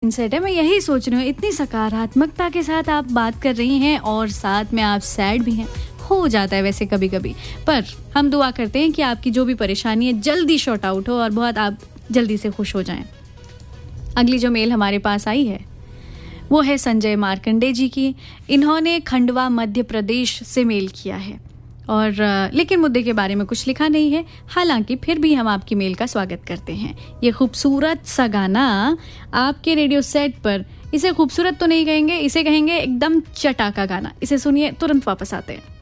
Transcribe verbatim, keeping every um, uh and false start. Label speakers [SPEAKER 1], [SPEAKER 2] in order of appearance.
[SPEAKER 1] Mindset है, मैं यही सोच रही हूँ, इतनी सकारात्मकता के साथ आप बात कर रही हैं और साथ में आप सैड भी हैं। हो जाता है वैसे कभी कभी, पर हम दुआ करते हैं कि आपकी जो भी परेशानी है जल्दी शॉर्ट आउट हो और बहुत आप जल्दी से खुश हो जाएं। अगली जो मेल हमारे पास आई है वो है संजय मार्कंडे जी की। इन्होंने खंडवा मध्य प्रदेश से मेल किया है और लेकिन मुद्दे के बारे में कुछ लिखा नहीं है। हालांकि फिर भी हम आपकी मेल का स्वागत करते हैं। ये खूबसूरत सा गाना आपके रेडियो सेट पर, इसे खूबसूरत तो नहीं कहेंगे, इसे कहेंगे एकदम चटाका गाना। इसे सुनिए, तुरंत वापस आते हैं।